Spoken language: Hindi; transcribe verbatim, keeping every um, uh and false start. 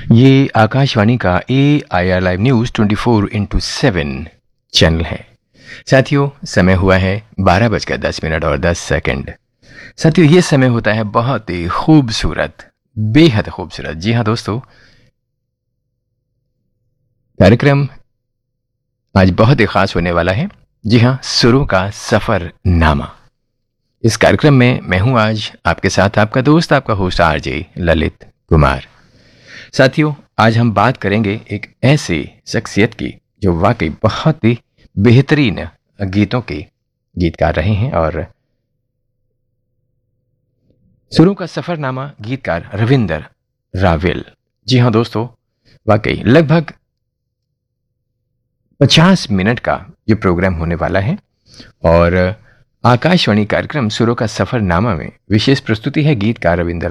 ये आकाशवाणी का ए I R live news twenty four into seven channel है। साथियों, समय हुआ है बारह बजकर दस मिनट और दस सेकंड। साथियों, ये समय होता है बहुत ही खूबसूरत, बेहद खूबसूरत। जी हाँ दोस्तों, कार्यक्रम आज बहुत ही खास होने वाला है। जी हाँ, सुरों का सफर नामा। इस कार्यक्रम में मैं हूं आज आपके साथ, आपका दोस्त, आपका होस्ट आरजे ललित कुमार। साथियों, आज हम बात करेंगे एक ऐसी शख्सियत की जो वाकई बहुत ही बेहतरीन गीतों के गीतकार रहे हैं और सुरों का सफरनामा गीतकार रविंदर रावल। जी हाँ दोस्तों, वाकई लगभग पचास मिनट का ये प्रोग्राम होने वाला है और आकाशवाणी कार्यक्रम सुरों का सफरनामा में विशेष प्रस्तुति है गीतकार रविंदर